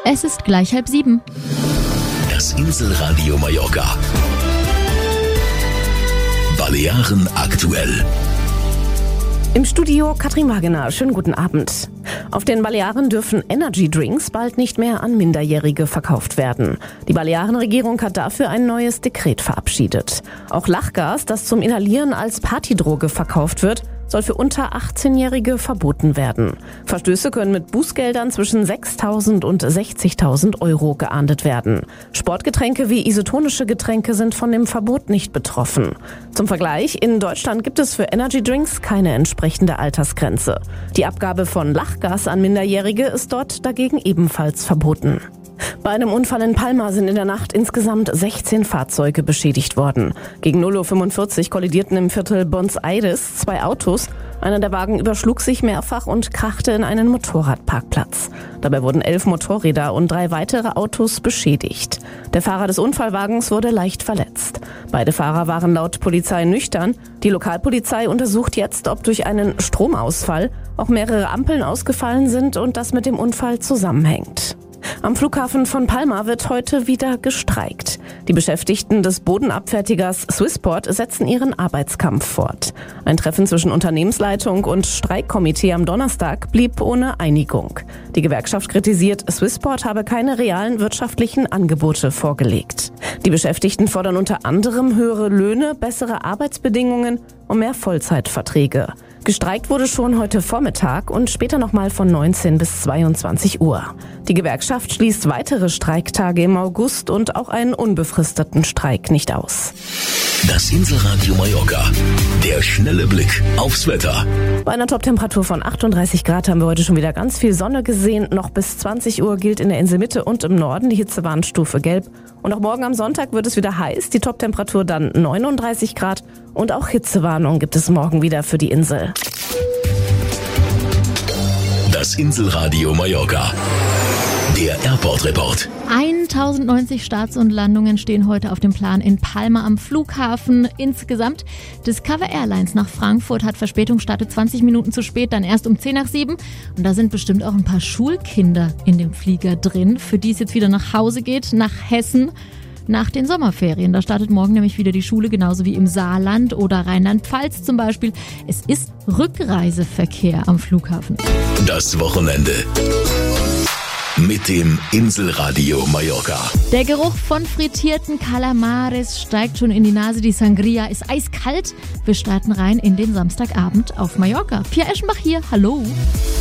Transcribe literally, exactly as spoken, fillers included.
Es ist gleich halb sieben. Das Inselradio Mallorca. Balearen aktuell. Im Studio Katrin Wagener. Schönen guten Abend. Auf den Balearen dürfen Energy Drinks bald nicht mehr an Minderjährige verkauft werden. Die Balearenregierung hat dafür ein neues Dekret verabschiedet. Auch Lachgas, das zum Inhalieren als Partydroge verkauft wird, soll für unter achtzehnjährige verboten werden. Verstöße können mit Bußgeldern zwischen sechstausend und sechzigtausend Euro geahndet werden. Sportgetränke wie isotonische Getränke sind von dem Verbot nicht betroffen. Zum Vergleich, in Deutschland gibt es für Energy Drinks keine entsprechende Altersgrenze. Die Abgabe von Lachgas an Minderjährige ist dort dagegen ebenfalls verboten. Bei einem Unfall in Palma sind in der Nacht insgesamt sechzehn Fahrzeuge beschädigt worden. Gegen null Uhr fünfundvierzig kollidierten im Viertel Buenos Aires zwei Autos. Einer der Wagen überschlug sich mehrfach und krachte in einen Motorradparkplatz. Dabei wurden elf Motorräder und drei weitere Autos beschädigt. Der Fahrer des Unfallwagens wurde leicht verletzt. Beide Fahrer waren laut Polizei nüchtern. Die Lokalpolizei untersucht jetzt, ob durch einen Stromausfall auch mehrere Ampeln ausgefallen sind und das mit dem Unfall zusammenhängt. Am Flughafen von Palma wird heute wieder gestreikt. Die Beschäftigten des Bodenabfertigers Swissport setzen ihren Arbeitskampf fort. Ein Treffen zwischen Unternehmensleitung und Streikkomitee am Donnerstag blieb ohne Einigung. Die Gewerkschaft kritisiert, Swissport habe keine realen wirtschaftlichen Angebote vorgelegt. Die Beschäftigten fordern unter anderem höhere Löhne, bessere Arbeitsbedingungen und mehr Vollzeitverträge. Gestreikt wurde schon heute Vormittag und später nochmal von neunzehn bis zweiundzwanzig Uhr. Die Gewerkschaft schließt weitere Streiktage im August und auch einen unbefristeten Streik nicht aus. Das Inselradio Mallorca. Der schnelle Blick aufs Wetter. Bei einer Toptemperatur von achtunddreißig Grad haben wir heute schon wieder ganz viel Sonne gesehen. Noch bis zwanzig Uhr gilt in der Inselmitte und im Norden die Hitzewarnstufe gelb. Und auch morgen am Sonntag wird es wieder heiß. Die Toptemperatur dann neununddreißig Grad. Und auch Hitzewarnung gibt es morgen wieder für die Insel. Das Inselradio Mallorca. Der Airport-Report. tausendneunzig Starts und Landungen stehen heute auf dem Plan in Palma am Flughafen. Insgesamt Discover Airlines nach Frankfurt hat Verspätung, startet zwanzig Minuten zu spät, dann erst um zehn nach sieben. Und da sind bestimmt auch ein paar Schulkinder in dem Flieger drin, für die es jetzt wieder nach Hause geht, nach Hessen. Nach den Sommerferien. Da startet morgen nämlich wieder die Schule, genauso wie im Saarland oder Rheinland-Pfalz zum Beispiel. Es ist Rückreiseverkehr am Flughafen. Das Wochenende mit dem Inselradio Mallorca. Der Geruch von frittierten Kalamares steigt schon in die Nase. Die Sangria ist eiskalt. Wir starten rein in den Samstagabend auf Mallorca. Pia Eschenbach hier. Hallo.